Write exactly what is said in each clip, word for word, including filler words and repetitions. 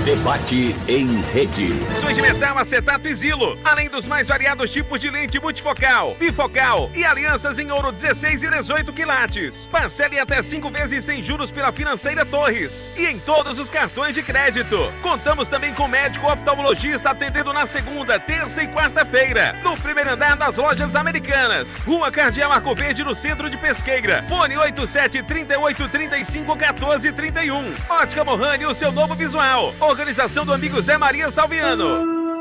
Debate em rede. Sons de metal, acetato e Zilo. Além dos mais variados tipos de lente multifocal, bifocal e alianças em ouro dezesseis e dezoito quilates. Parcele até cinco vezes sem juros pela Financeira Torres. E em todos os cartões de crédito. Contamos também com médico oftalmologista atendendo na segunda, terça e quarta-feira. No primeiro andar das Lojas Americanas. Rua Cardeal Arco Verde, no centro de Pesqueira. Fone oito sete, trinta e oito, trinta e cinco, quatorze, trinta e um. Ótica Mohani, o seu novo visual. Organização do amigo Zé Maria Salviano.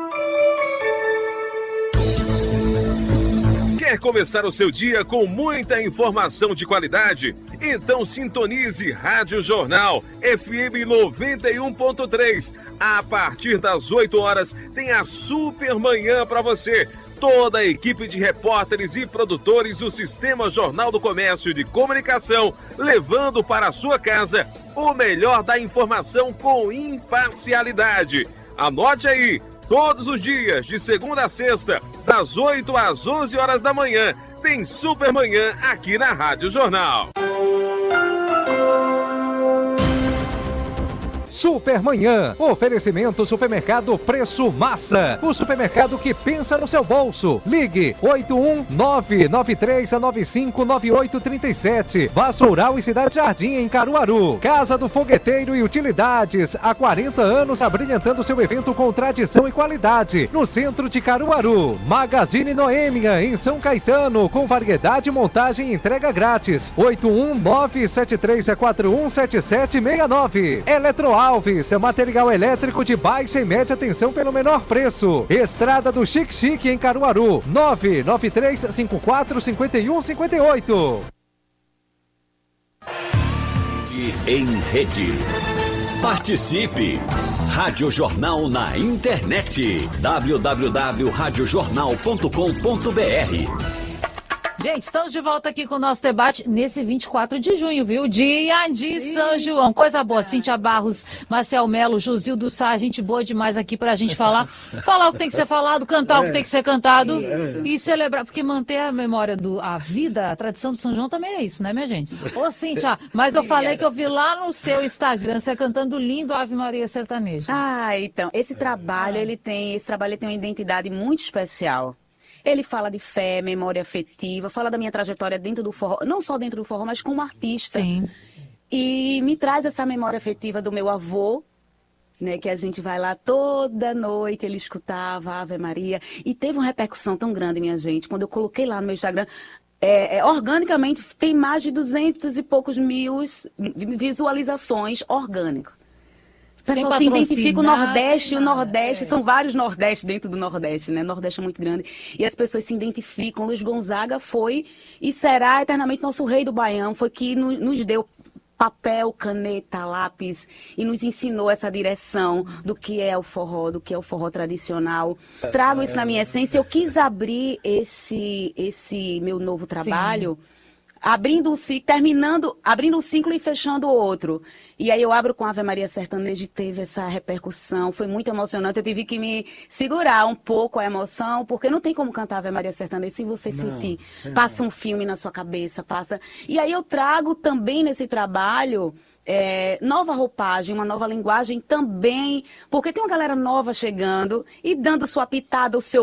Quer começar o seu dia com muita informação de qualidade? Então sintonize Rádio Jornal F M noventa e um ponto três. A partir das oito horas tem a Super Manhã para você. Toda a equipe de repórteres e produtores do Sistema Jornal do Comércio de Comunicação, levando para a sua casa o melhor da informação com imparcialidade. Anote aí, todos os dias, de segunda a sexta, das oito às onze horas da manhã, tem Super Manhã aqui na Rádio Jornal. Supermanhã, oferecimento Supermercado Preço Massa, o supermercado que pensa no seu bolso. Ligue oito um nove nove três nove cinco nove oito três sete. Vassoural e Cidade Jardim em Caruaru. Casa do Fogueteiro e Utilidades, há quarenta anos abrilhantando seu evento com tradição e qualidade. No centro de Caruaru. Magazine Noêmia em São Caetano, com variedade, montagem e entrega grátis. oito um nove sete três quatro um sete sete seis nove. Eletroal Alves, material elétrico de baixa e média tensão pelo menor preço. Estrada do Chique Chique em Caruaru, nove nove três cinco quatro cinco um cinco oito. Em rede. Participe! Rádio Jornal na internet. w w w ponto rádio jornal ponto com ponto b r. Gente, estamos de volta aqui com o nosso debate nesse vinte e quatro de junho, viu? Dia de São João. Coisa boa. Cíntia Barros, Marcel Melo, Josildo Sá, gente boa demais aqui pra gente falar. Falar o que tem que ser falado, cantar o que tem que ser cantado e celebrar. Porque manter a memória, do, a vida, a tradição do São João também é isso, né, minha gente? Ô, Cíntia, mas eu falei que eu vi lá no seu Instagram você cantando lindo Ave Maria Sertaneja. Ah, então, esse trabalho, ele tem, esse trabalho ele tem uma identidade muito especial. Ele fala de fé, memória afetiva, fala da minha trajetória dentro do forró, não só dentro do forró, mas como artista. Sim. E me traz essa memória afetiva do meu avô, né, que a gente vai lá toda noite, ele escutava Ave Maria. E teve uma repercussão tão grande, minha gente, quando eu coloquei lá no meu Instagram, é, é, organicamente tem mais de duzentos e poucos mil visualizações orgânicas. O pessoal se identifica o Nordeste e o Nordeste, é. São vários Nordeste dentro do Nordeste, né? O Nordeste é muito grande. E as pessoas se identificam. Luiz Gonzaga foi e será eternamente nosso rei do Baião, foi que no, nos deu papel, caneta, lápis e nos ensinou essa direção do que é o forró, do que é o forró tradicional. Trago isso na minha essência. Eu quis abrir esse, esse meu novo trabalho... Sim. Abrindo um ciclo, terminando, abrindo um ciclo e fechando o outro. E aí eu abro com Ave Maria Sertaneja e teve essa repercussão, foi muito emocionante. Eu tive que me segurar um pouco a emoção, porque não tem como cantar Ave Maria Sertaneja sem você não, sentir. É. Passa um filme na sua cabeça, passa... E aí eu trago também nesse trabalho... É, nova roupagem, uma nova linguagem também, porque tem uma galera nova chegando e dando sua pitada, o seu